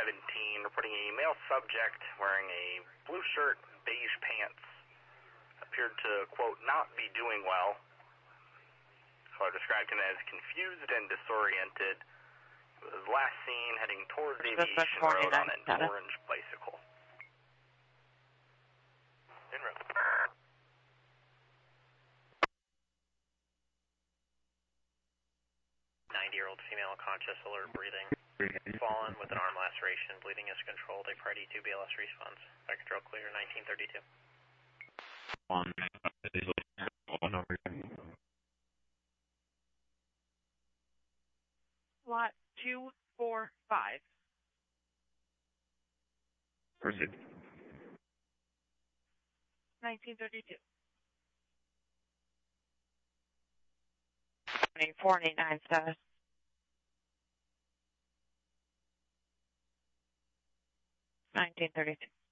reporting a male subject wearing a blue shirt, beige pants. Appeared to, quote, not be doing well. So I described him as confused and disoriented. He was last seen heading towards Aviation Road on an orange bicycle. En route. 90-year-old female conscious, alert, breathing. Fallen with an arm laceration, bleeding is controlled. A Priority 2 BLS response. Fire control clear, 1932. Lot 245. Proceed. 1932. 489 status. 1932.